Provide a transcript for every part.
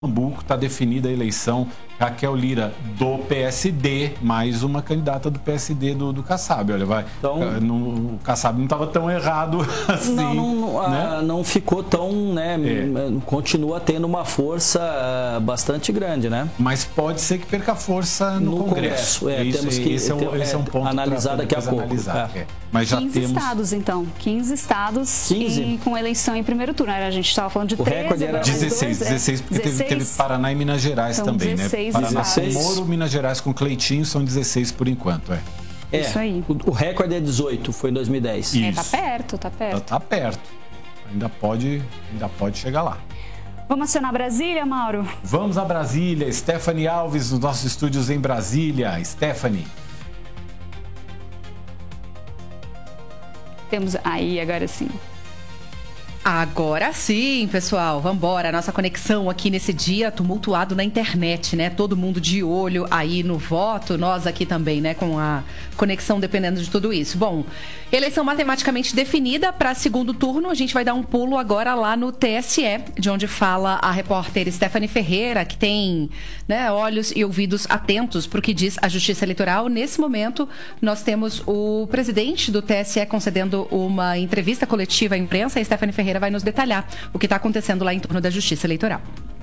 Pernambuco está definida a eleição. Raquel Lira do PSD, mais uma candidata do PSD do Kassab. Olha, então, o Kassab não estava tão errado assim. Não ficou tão, né? Continua tendo uma força bastante grande, né? Mas pode ser que perca força no Congresso. Esse é um ponto analisar daqui a pouco. Mas já 15 estados, então. 15 estados 15? E com eleição em primeiro turno. A gente estava falando de 13, recorde era 16, porque teve Paraná e Minas Gerais então, também, 16 né? Paraná estados. com Moro, Minas Gerais com Cleitinho, são 16 por enquanto, Isso aí. O recorde é 18, foi em 2010. Isso. Tá perto. Tá perto. Ainda pode chegar lá. Vamos acionar Brasília, Mauro? Vamos a Brasília. Stephanie Alves, nos nossos estúdios em Brasília. Stephanie. Temos aí, agora sim. Agora sim, pessoal, vambora. Nossa conexão aqui nesse dia tumultuado na internet, né? Todo mundo de olho aí no voto, nós aqui também, né? Com a conexão dependendo de tudo isso. Bom, eleição matematicamente definida para segundo turno. A gente vai dar um pulo agora lá no TSE, de onde fala a repórter Stephanie Ferreira, que tem, né, olhos e ouvidos atentos para o que diz a Justiça Eleitoral. Nesse momento, nós temos o presidente do TSE concedendo uma entrevista coletiva à imprensa. A Stephanie Ferreira vai nos detalhar o que está acontecendo lá em torno da Justiça Eleitoral.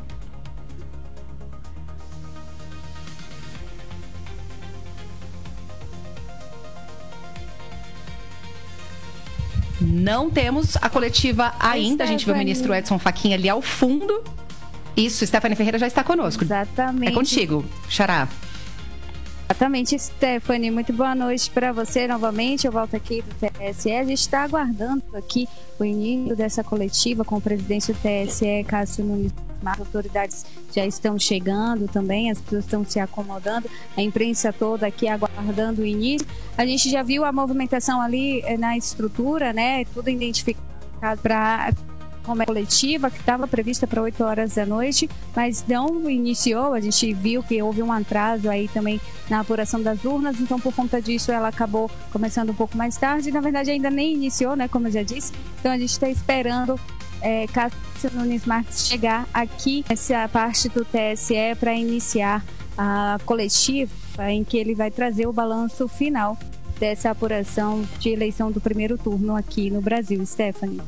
Não temos a coletiva ainda. A gente vê o ministro Edson Fachin ali ao fundo. Isso, Stephanie Ferreira já está conosco. Exatamente. É contigo, Xará. Exatamente, Stephanie. Muito boa noite para você novamente. Eu volto aqui do TSE. A gente está aguardando aqui o início dessa coletiva com o presidente do TSE, Cássio Nunes. As autoridades já estão chegando também, as pessoas estão se acomodando, a imprensa toda aqui aguardando o início. A gente já viu a movimentação ali na estrutura, né? Tudo identificado para como é coletiva, que estava prevista para 8 horas da noite, mas não iniciou. A gente viu que houve um atraso aí também na apuração das urnas, então por conta disso ela acabou começando um pouco mais tarde. Na verdade ainda nem iniciou, né, como eu já disse. Então a gente está esperando Cássio Nunes Marques chegar aqui nessa parte do TSE para iniciar a coletiva em que ele vai trazer o balanço final dessa apuração de eleição do primeiro turno aqui no Brasil. Stephanie.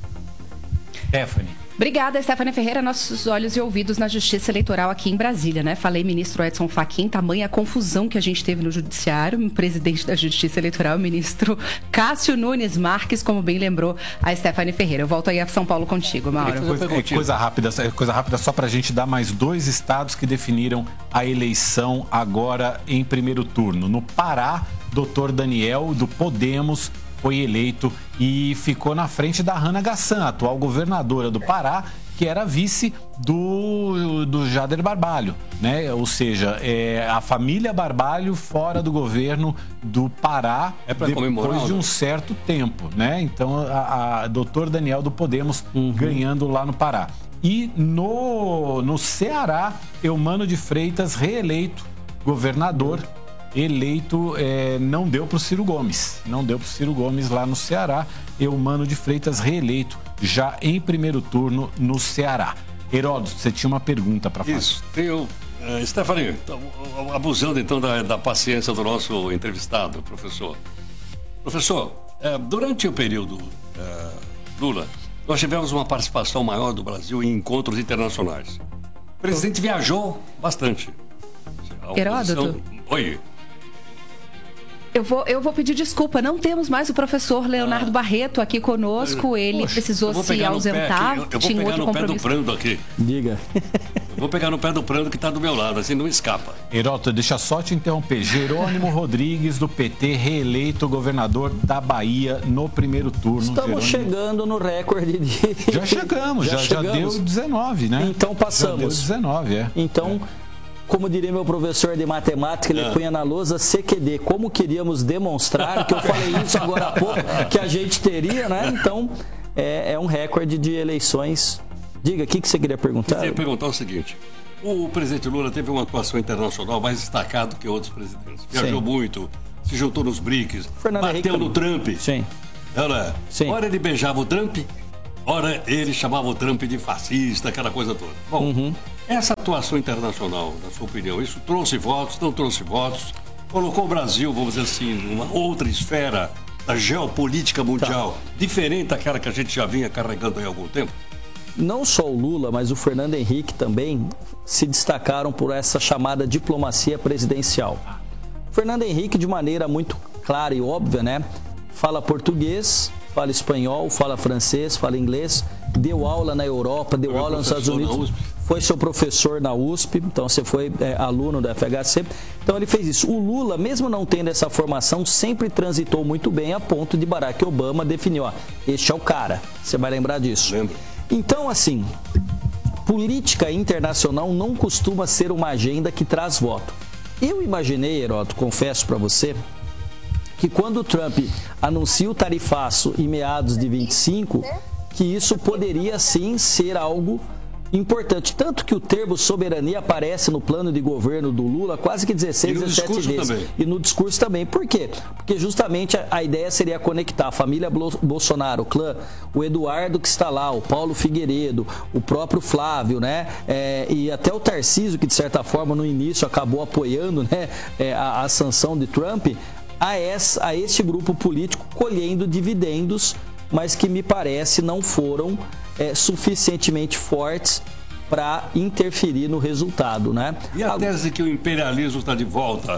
Obrigada, Stephanie Ferreira. Nossos olhos e ouvidos na Justiça Eleitoral aqui em Brasília, né? Falei, ministro Edson Fachin, tamanha confusão que a gente teve no Judiciário. O presidente da Justiça Eleitoral, o ministro Cássio Nunes Marques, como bem lembrou a Stephanie Ferreira. Eu volto aí a São Paulo contigo, Mauro. Coisa rápida só para a gente dar mais 2 estados que definiram a eleição agora em primeiro turno. No Pará, Dr. Daniel, do Podemos, foi eleito e ficou na frente da Hannah Gassan, atual governadora do Pará, que era vice do Jader Barbalho, né? Ou seja, a família Barbalho fora do governo do Pará depois de um certo tempo, né? Então, a doutor Daniel do Podemos ganhando lá no Pará. E no Ceará, Eumano de Freitas, reeleito governador, eleito, não deu para o Ciro Gomes. Não deu para o Ciro Gomes lá no Ceará. Eumano de Freitas reeleito já em primeiro turno no Ceará. Heródoto, você tinha uma pergunta para fazer. Isso, tenho. Stephanie, abusando então da paciência do nosso entrevistado, professor. Professor, durante o período Lula, nós tivemos uma participação maior do Brasil em encontros internacionais. O presidente viajou bastante. Heródoto? Oi. Eu vou pedir desculpa, não temos mais o professor Leonardo Barreto aqui conosco, ele precisou se ausentar, tinha um outro compromisso. Eu vou pegar no pé do Prando aqui. Diga. Eu vou pegar no pé do Prando que está do meu lado, assim não escapa. Heródoto, deixa só te interromper. Jerônimo Rodrigues, do PT, reeleito governador da Bahia no primeiro turno. Estamos chegando no recorde de... Já chegamos, já deu 19, né? Então passamos. Já deu 19, Então... Como diria meu professor de matemática, ele punha na lousa CQD. Como queríamos demonstrar, que eu falei isso agora há pouco, que a gente teria, né? Então, é um recorde de eleições. Diga, o que você queria perguntar? Eu queria perguntar o seguinte. O presidente Lula teve uma atuação internacional mais destacada que outros presidentes. Viajou muito, se juntou nos BRICS, bateu no Trump. Sim. Sim. Ora ele beijava o Trump, ora ele chamava o Trump de fascista, aquela coisa toda. Bom, Essa atuação internacional, na sua opinião, isso trouxe votos, não trouxe votos? Colocou o Brasil, vamos dizer assim, numa outra esfera da geopolítica mundial, diferente daquela que a gente já vinha carregando há algum tempo? Não só o Lula, mas o Fernando Henrique também se destacaram por essa chamada diplomacia presidencial. O Fernando Henrique, de maneira muito clara e óbvia, né, fala português, fala espanhol, fala francês, fala inglês, deu aula na Europa, deu aula nos Estados Unidos, foi seu professor na USP, então você foi aluno da FHC, então ele fez isso. O Lula, mesmo não tendo essa formação, sempre transitou muito bem a ponto de Barack Obama definir, ó, este é o cara, você vai lembrar disso. Lembro. Então, assim, política internacional não costuma ser uma agenda que traz voto. Eu imaginei, Heródoto, confesso para você, que quando o Trump anuncia o tarifaço em meados de 25, que isso poderia sim ser algo importante. Tanto que o termo soberania aparece no plano de governo do Lula quase que 16, 17 vezes. Também. E no discurso também. Por quê? Porque justamente a ideia seria conectar a família Bolsonaro, o clã, o Eduardo que está lá, o Paulo Figueiredo, o próprio Flávio, né? E até o Tarcísio, que de certa forma no início acabou apoiando, né, a sanção de Trump, a este grupo político colhendo dividendos, mas que me parece não foram suficientemente fortes para interferir no resultado, né? E a tese que o imperialismo está de volta,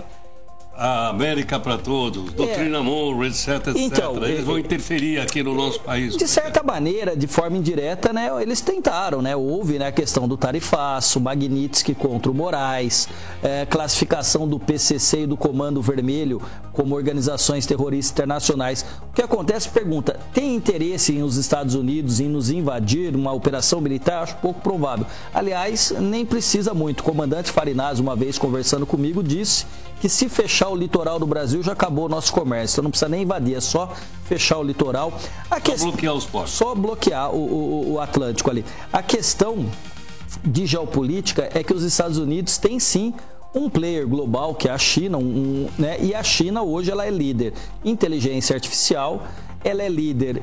a América para todos, doutrina Monroe, etc, etc. Então, eles vão interferir aqui no nosso país. De certa maneira, de forma indireta, né, eles tentaram, né? Houve, né, a questão do tarifaço, Magnitsky contra o Moraes, classificação do PCC e do Comando Vermelho como organizações terroristas internacionais. O que acontece, pergunta, tem interesse em os Estados Unidos em nos invadir uma operação militar? Acho pouco provável. Aliás, nem precisa muito. O comandante Farinaz, uma vez conversando comigo, disse que se fechar o litoral do Brasil já acabou o nosso comércio. Então não precisa nem invadir, é só fechar o litoral. Só bloquear os portos. Só bloquear o Atlântico ali. A questão de geopolítica é que os Estados Unidos têm sim um player global, que é a China, né? E a China hoje ela é líder em inteligência artificial, ela é líder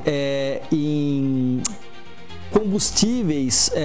em combustíveis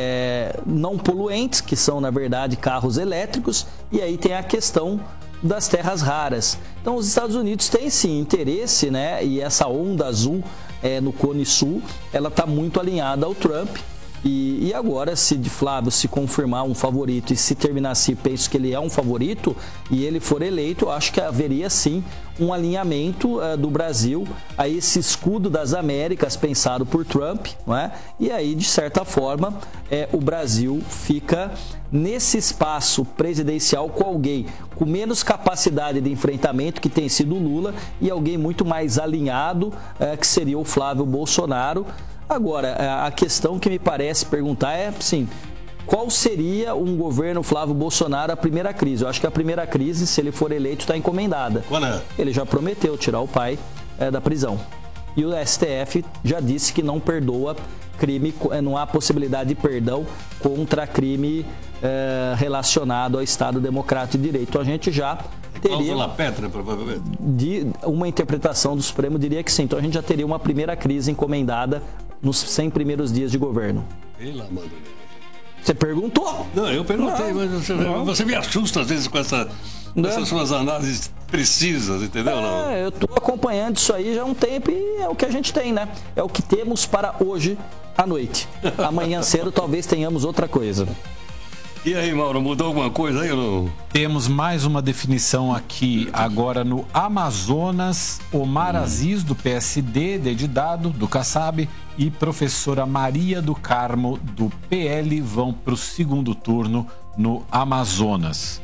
não poluentes, que são na verdade carros elétricos, e aí tem a questão das terras raras. Então os Estados Unidos têm sim interesse, né? E essa onda azul no Cone Sul, ela está muito alinhada ao Trump. E agora, se de Flávio se confirmar um favorito e se terminar assim, penso que ele é um favorito e ele for eleito, eu acho que haveria sim um alinhamento do Brasil a esse escudo das Américas pensado por Trump, não é? E aí, de certa forma, o Brasil fica nesse espaço presidencial com alguém com menos capacidade de enfrentamento, que tem sido o Lula, e alguém muito mais alinhado, que seria o Flávio Bolsonaro. Agora, a questão que me parece perguntar é, sim, qual seria um governo Flávio Bolsonaro a primeira crise? Eu acho que a primeira crise, se ele for eleito, está encomendada. Qual é? Ele já prometeu tirar o pai da prisão. E o STF já disse que não perdoa crime, não há possibilidade de perdão contra crime relacionado ao Estado Democrático de Direito. Então a gente já teria... Cláusula pétrea, provavelmente. Uma interpretação do Supremo diria que sim. Então a gente já teria uma primeira crise encomendada nos 100 primeiros dias de governo. Pela mãe. Você perguntou? Não, eu perguntei, mas você me assusta às vezes com essas suas análises precisas, entendeu? Eu estou acompanhando isso aí já há um tempo e é o que a gente tem, né? É o que temos para hoje à noite. Amanhã cedo talvez tenhamos outra coisa. E aí, Mauro, mudou alguma coisa aí ou não? Temos mais uma definição aqui agora no Amazonas. Omar Aziz, do PSD, de dado, do Kassab, e professora Maria do Carmo, do PL, vão para o segundo turno no Amazonas.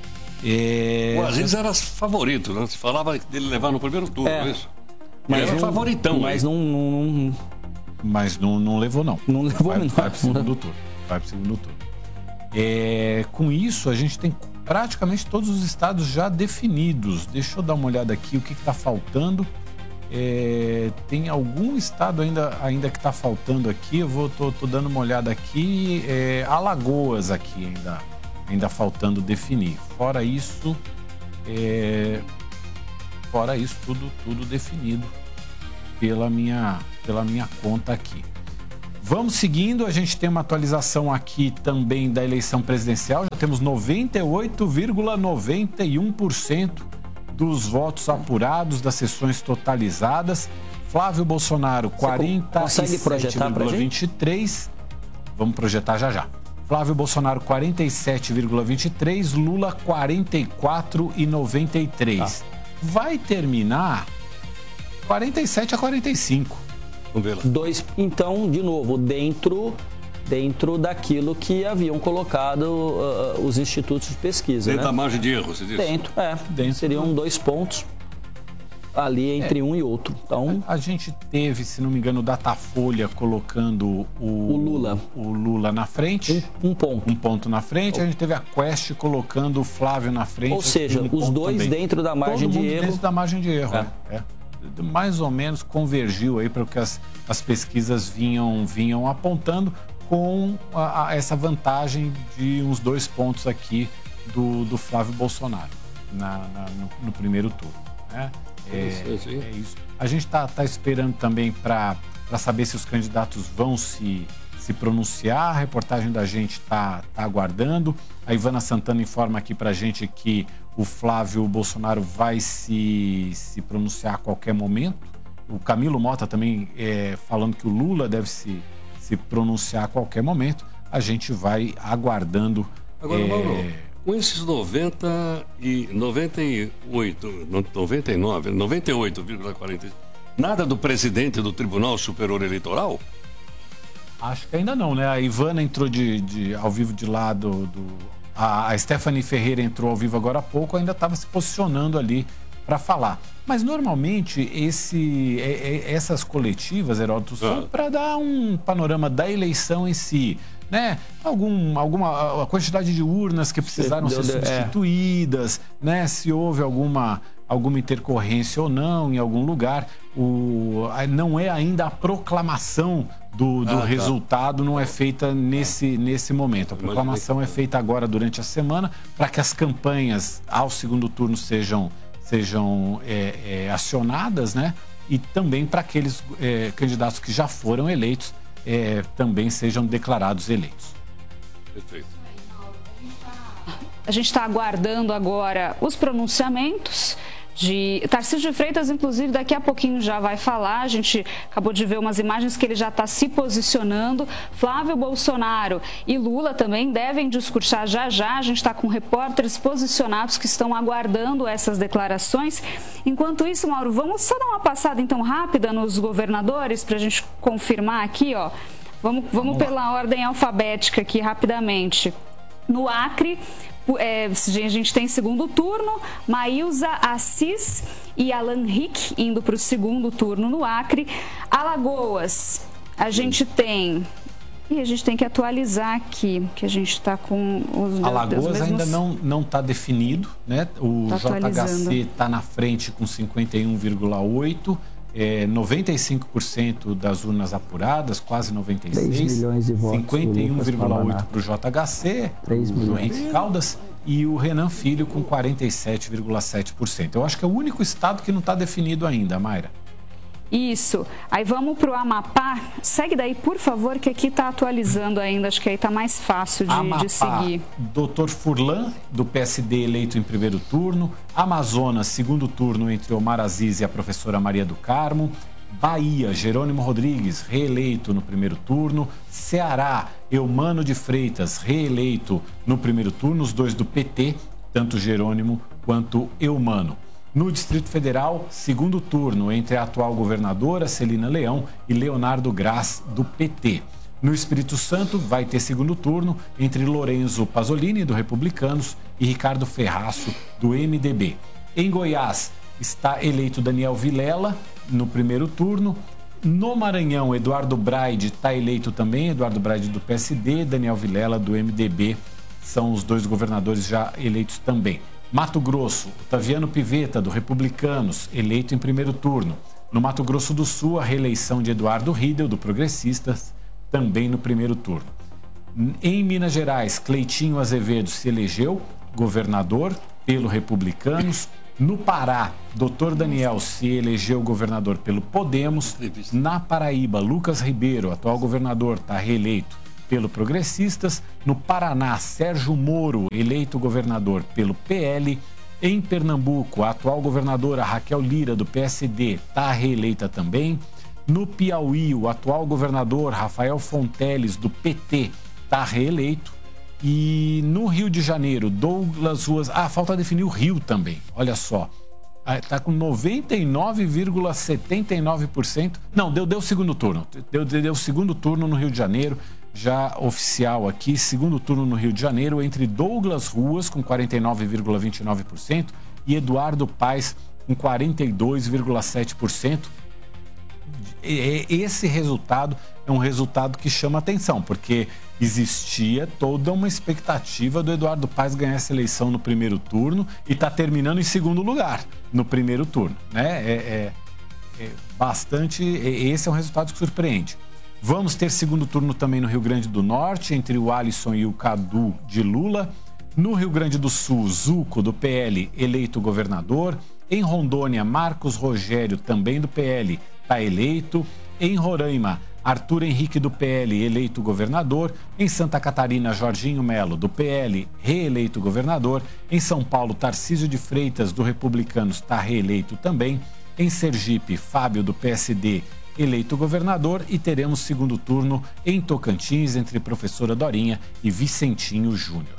O Aziz era favorito, né? Se falava dele levar no primeiro turno, isso? Mas ele era favoritão. Mas não... Mas não levou, não. Não levou, não. Vai para o segundo turno. Vai para o segundo turno. Com isso, a gente tem praticamente todos os estados já definidos. Deixa eu dar uma olhada aqui o que está faltando. Tem algum estado ainda que está faltando aqui. Eu tô dando uma olhada aqui. Alagoas aqui ainda faltando definir. Fora isso tudo definido pela minha conta aqui. Vamos seguindo, a gente tem uma atualização aqui também da eleição presidencial. Já temos 98,91% dos votos apurados, das sessões totalizadas. Flávio Bolsonaro, 47,23%. Vamos projetar já. Flávio Bolsonaro, 47,23%. Lula, 44,93%. Vai terminar 47-45%. Vamos ver lá. Então, de novo, dentro daquilo que haviam colocado os institutos de pesquisa. Dentro né? da margem de erro, você disse? Dentro. Seriam 2 pontos ali entre um e outro. Então, a gente teve, se não me engano, o Datafolha colocando o Lula na frente. Um ponto. Um ponto na frente. A gente teve a Quest colocando o Flávio na frente. Ou seja, os dois também. Dentro da margem de erro. Dentro da margem de erro, mais ou menos convergiu aí para o que as pesquisas vinham apontando, com essa vantagem de uns 2 pontos aqui do Flávio Bolsonaro no primeiro turno. Né? É isso. A gente está esperando também para saber se os candidatos vão se pronunciar. A reportagem da gente está aguardando. A Ivana Santana informa aqui para a gente que o Flávio Bolsonaro vai se pronunciar a qualquer momento. O Camilo Mota também falando que o Lula deve se pronunciar a qualquer momento. A gente vai aguardando. Agora, Mauro, com esses 98,40, nada do presidente do Tribunal Superior Eleitoral? Acho que ainda não, né? A Ivana entrou ao vivo de lá a Stephanie Ferreira entrou ao vivo agora há pouco, ainda estava se posicionando ali para falar. Mas normalmente essas coletivas, Heródoto, são para dar um panorama da eleição em si, né? Alguma quantidade de urnas que precisaram ser substituídas, né? Se houve alguma intercorrência ou não em algum lugar. Não é ainda a proclamação do resultado, não é feita nesse momento. A proclamação é feita agora durante a semana para que as campanhas ao segundo turno sejam acionadas, né? E também para aqueles candidatos que já foram eleitos também sejam declarados eleitos. Perfeito. A gente está aguardando agora os pronunciamentos de Tarcísio de Freitas, inclusive, daqui a pouquinho já vai falar. A gente acabou de ver umas imagens que ele já está se posicionando. Flávio Bolsonaro e Lula também devem discursar já. A gente está com repórteres posicionados que estão aguardando essas declarações. Enquanto isso, Mauro, vamos só dar uma passada então rápida nos governadores para a gente confirmar aqui, ó. Vamos pela ordem alfabética aqui rapidamente. No Acre, a gente tem segundo turno, Maílza Assis e Alan Rick indo para o segundo turno no Acre. Alagoas, a gente tem... E a gente tem que atualizar aqui, que a gente está com os... Alagoas ainda não está definido, né? O JHC está na frente com 51,8%. 95% das urnas apuradas, quase 96%. 3 milhões de votos. 51,8% para o JHC, o Henrique Caldas, e o Renan Filho com 47,7%. Eu acho que é o único estado que não está definido ainda, Mayra. Isso. Aí vamos para o Amapá. Segue daí, por favor, que aqui está atualizando ainda. Acho que aí está mais fácil de seguir. Dr. Furlan, do PSD, eleito em primeiro turno. Amazonas, segundo turno entre Omar Aziz e a professora Maria do Carmo. Bahia, Jerônimo Rodrigues, reeleito no primeiro turno. Ceará, Eumano de Freitas, reeleito no primeiro turno. Os dois do PT, tanto Jerônimo quanto Eumano. No Distrito Federal, segundo turno entre a atual governadora Celina Leão e Leonardo Graz, do PT. No Espírito Santo, vai ter segundo turno entre Lorenzo Pasolini, do Republicanos, e Ricardo Ferraço, do MDB. Em Goiás, está eleito Daniel Vilela no primeiro turno. No Maranhão, Eduardo Braide está eleito também, Eduardo Braide do PSD, Daniel Vilela do MDB, são os dois governadores já eleitos também. Mato Grosso, Otaviano Pivetta, do Republicanos, eleito em primeiro turno. No Mato Grosso do Sul, a reeleição de Eduardo Riedel, do Progressistas, também no primeiro turno. Em Minas Gerais, Cleitinho Azevedo se elegeu governador pelo Republicanos. No Pará, Dr. Daniel se elegeu governador pelo Podemos. Na Paraíba, Lucas Ribeiro, atual governador, está reeleito pelo Progressistas. No Paraná, Sérgio Moro, eleito governador pelo PL. Em Pernambuco, a atual governadora Raquel Lira, do PSD, está reeleita também. No Piauí, o atual governador Rafael Fonteles, do PT, está reeleito. E no Rio de Janeiro, Douglas Ruas... falta definir o Rio também, olha só. Está com 99,79%. Não, deu segundo turno. Deu segundo turno no Rio de Janeiro, já oficial aqui. Segundo turno no Rio de Janeiro, entre Douglas Ruas, com 49,29%, e Eduardo Paes, com 42,7%. Esse resultado é um resultado que chama atenção, porque existia toda uma expectativa do Eduardo Paes ganhar essa eleição no primeiro turno e está terminando em segundo lugar no primeiro turno, né? Esse é um resultado que surpreende. Vamos ter segundo turno também no Rio Grande do Norte, entre o Alisson e o Cadu de Lula. No Rio Grande do Sul, Zuco, do PL, eleito governador. Em Rondônia, Marcos Rogério, também do PL, está eleito. Em Roraima, Arthur Henrique, do PL, eleito governador. Em Santa Catarina, Jorginho Melo, do PL, reeleito governador. Em São Paulo, Tarcísio de Freitas, do Republicanos, está reeleito também. Em Sergipe, Fábio, do PSD, eleito governador. E teremos segundo turno em Tocantins, entre professora Dorinha e Vicentinho Júnior.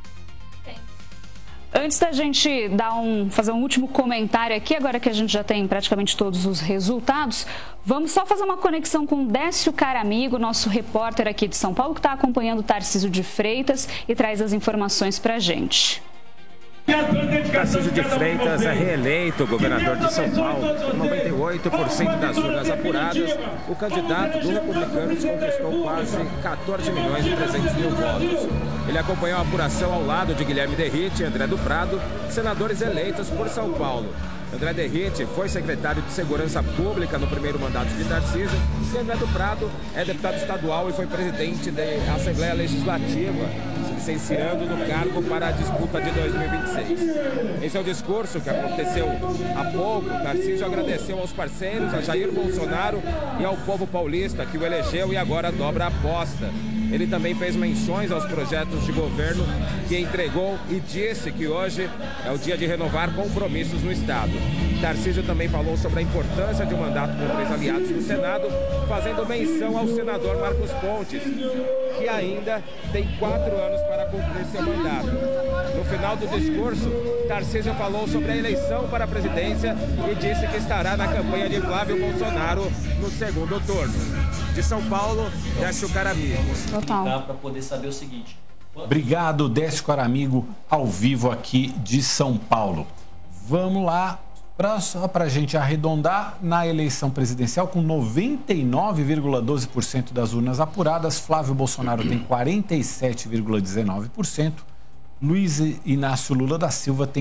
Antes da gente fazer um último comentário aqui, agora que a gente já tem praticamente todos os resultados, vamos só fazer uma conexão com o Décio Caramigo, nosso repórter aqui de São Paulo, que está acompanhando o Tarcísio de Freitas e traz as informações para a gente. Tarcísio de Freitas é reeleito governador de São Paulo. Com 98% das urnas apuradas, o candidato do Republicanos conquistou quase 14 milhões e 300 mil votos. Ele acompanhou a apuração ao lado de Guilherme Derrite e André do Prado, senadores eleitos por São Paulo. André Derrite foi secretário de Segurança Pública no primeiro mandato de Tarcísio e André do Prado é deputado estadual e foi presidente da Assembleia Legislativa, se licenciando no cargo para a disputa de 2026. Em seu discurso, que aconteceu há pouco, Tarcísio agradeceu aos parceiros, a Jair Bolsonaro e ao povo paulista que o elegeu e agora dobra a aposta. Ele também fez menções aos projetos de governo que entregou e disse que hoje é o dia de renovar compromissos no Estado. Tarcísio também falou sobre a importância de um mandato com 3 aliados no Senado, fazendo menção ao senador Marcos Pontes, que ainda tem 4 anos para cumprir seu mandato. No final do discurso, Tarcísio falou sobre a eleição para a presidência e disse que estará na campanha de Flávio Bolsonaro no segundo turno. De São Paulo, Décio Caramigo. Para poder saber o seguinte. Obrigado, Décio Caramigo, ao vivo aqui de São Paulo. Vamos lá, só para a gente arredondar, na eleição presidencial, com 99,12% das urnas apuradas, Flávio Bolsonaro tem 47,19%, Luiz Inácio Lula da Silva tem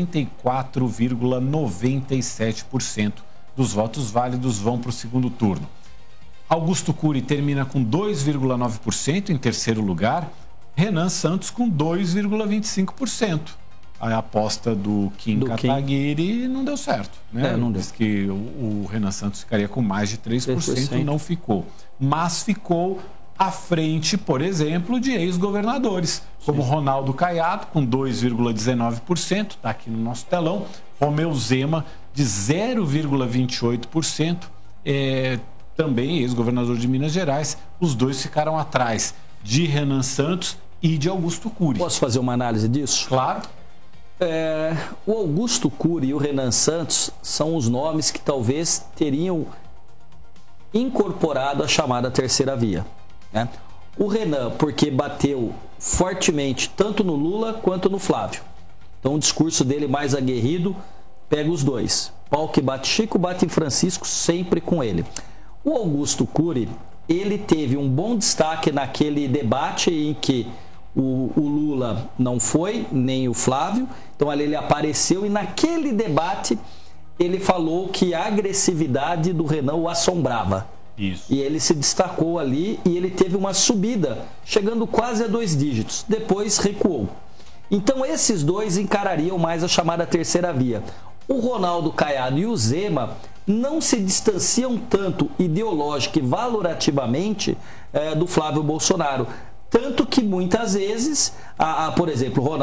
44,97% dos votos válidos vão para o segundo turno. Augusto Cury termina com 2,9% em terceiro lugar, Renan Santos com 2,25%. A aposta do Kim Kataguiri não deu certo, né? Não diz que o Renan Santos ficaria com mais de 3%, não ficou. Mas ficou à frente, por exemplo, de ex-governadores, como Ronaldo Caiado, com 2,19%, está aqui no nosso telão, Romeu Zema, de 0,28%, também ex-governador de Minas Gerais. Os dois ficaram atrás de Renan Santos e de Augusto Cury. Posso fazer uma análise disso? Claro. O Augusto Cury e o Renan Santos são os nomes que talvez teriam incorporado a chamada terceira via, né? O Renan, porque bateu fortemente tanto no Lula quanto no Flávio. Então o discurso dele mais aguerrido pega os dois. Pau que bate Chico, bate em Francisco, sempre com ele. O Augusto Cury, ele teve um bom destaque naquele debate em que o Lula não foi, nem o Flávio. Então ali ele apareceu e naquele debate ele falou que a agressividade do Renan o assombrava. Isso. E ele se destacou ali e ele teve uma subida, chegando quase a 2 dígitos. Depois recuou. Então esses dois encarariam mais a chamada terceira via. O Ronaldo Caiado e o Zema não se distanciam tanto ideológica e valorativamente do Flávio Bolsonaro. Tanto que muitas vezes, por exemplo, o Ronaldo